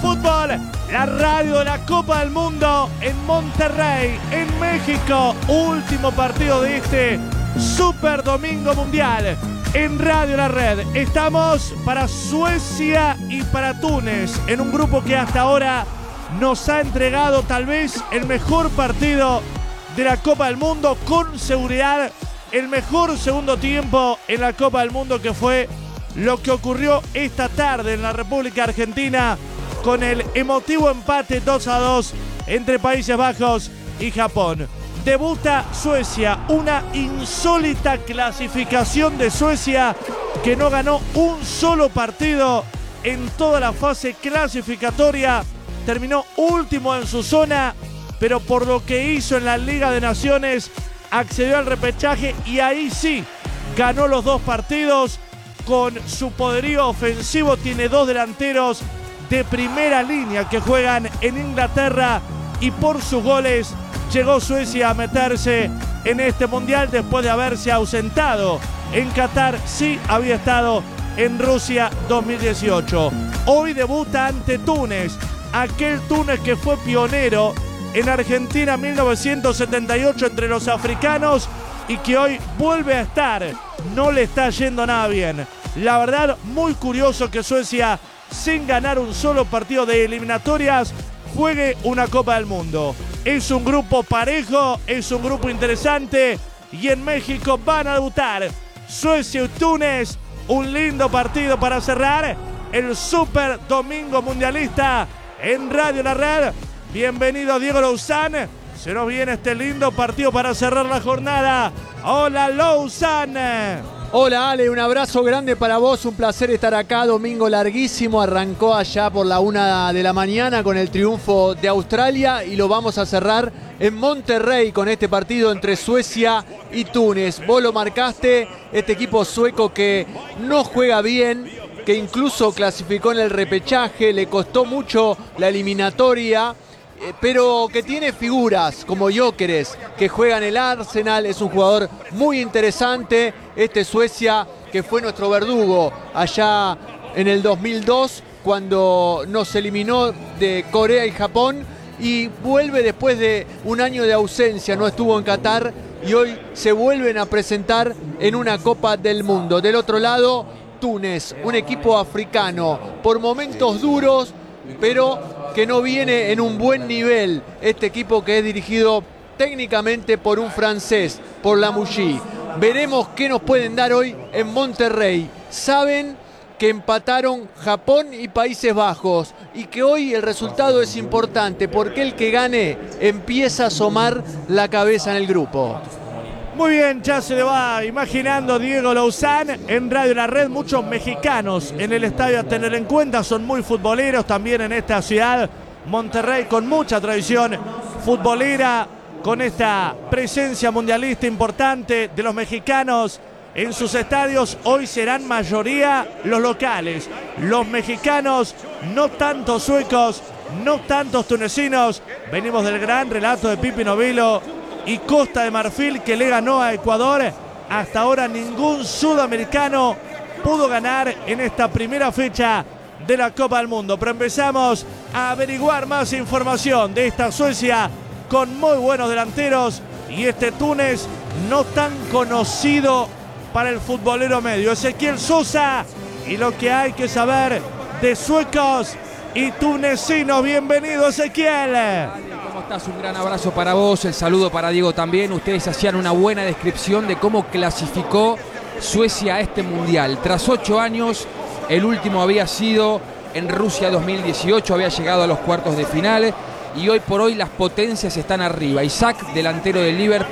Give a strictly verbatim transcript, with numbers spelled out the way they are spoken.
Fútbol, la radio de la Copa del Mundo en Monterrey, en México. Último partido de este Super Domingo Mundial en Radio La Red. Estamos para Suecia y para Túnez, en un grupo que hasta ahora nos ha entregado tal vez el mejor partido de la Copa del Mundo, con seguridad el mejor segundo tiempo en la Copa del Mundo, que fue lo que ocurrió esta tarde en la República Argentina con el emotivo empate dos a dos entre Países Bajos y Japón. Debuta Suecia, una insólita clasificación de Suecia que no ganó un solo partido en toda la fase clasificatoria. Terminó último en su zona, pero por lo que hizo en la Liga de Naciones accedió al repechaje y ahí sí ganó los dos partidos. Con su poderío ofensivo tiene dos delanteros de primera línea que juegan en Inglaterra y por sus goles llegó Suecia a meterse en este mundial después de haberse ausentado en Qatar. Sí había estado en Rusia dos mil dieciocho. Hoy debuta ante Túnez, aquel Túnez que fue pionero en Argentina en mil novecientos setenta y ocho entre los africanos y que hoy vuelve a estar. No le está yendo nada bien. La verdad, muy curioso que Suecia, sin ganar un solo partido de eliminatorias, juegue una Copa del Mundo. Es un grupo parejo, es un grupo interesante y en México van a debutar Suecia y Túnez. Un lindo partido para cerrar el Super Domingo Mundialista en Radio La Red. Bienvenido Diego Lozán. Se nos viene este lindo partido para cerrar la jornada. Hola Lozán. Hola Ale, un abrazo grande para vos, un placer estar acá. Domingo larguísimo, arrancó allá por la una de la mañana con el triunfo de Australia y lo vamos a cerrar en Monterrey con este partido entre Suecia y Túnez. Vos lo marcaste, este equipo sueco que no juega bien, que incluso clasificó en el repechaje, le costó mucho la eliminatoria, pero que tiene figuras como Gyökeres, que juega en el Arsenal, es un jugador muy interesante. Este Suecia que fue nuestro verdugo allá en el dos mil dos, cuando nos eliminó de Corea y Japón, y vuelve después de un año de ausencia, no estuvo en Qatar, y hoy se vuelven a presentar en una Copa del Mundo. Del otro lado, Túnez, un equipo africano, por momentos duros, pero que no viene en un buen nivel. Este equipo que es dirigido técnicamente por un francés, por Lamouchi. Veremos qué nos pueden dar hoy en Monterrey. Saben que empataron Japón y Países Bajos y que hoy el resultado es importante porque el que gane empieza a asomar la cabeza en el grupo. Muy bien, ya se le va imaginando Diego Lozán en Radio La Red. Muchos mexicanos en el estadio a tener en cuenta, son muy futboleros también en esta ciudad, Monterrey, con mucha tradición futbolera, con esta presencia mundialista importante de los mexicanos en sus estadios. Hoy serán mayoría los locales, los mexicanos, no tantos suecos, no tantos tunecinos. Venimos del gran relato de Pipi Novillo y Costa de Marfil, que le ganó a Ecuador. Hasta ahora ningún sudamericano pudo ganar en esta primera fecha de la Copa del Mundo. Pero empezamos a averiguar más información de esta Suecia con muy buenos delanteros y este Túnez no tan conocido para el futbolero medio. Ezequiel Sosa y lo que hay que saber de suecos y tunecinos. Bienvenido, Ezequiel. ¿Cómo estás? Un gran abrazo para vos, el saludo para Diego también. Ustedes hacían una buena descripción de cómo clasificó Suecia a este mundial. Tras ocho años, el último había sido en Rusia dos mil dieciocho, había llegado a los cuartos de final y hoy por hoy las potencias están arriba. Isaac, delantero del Liverpool,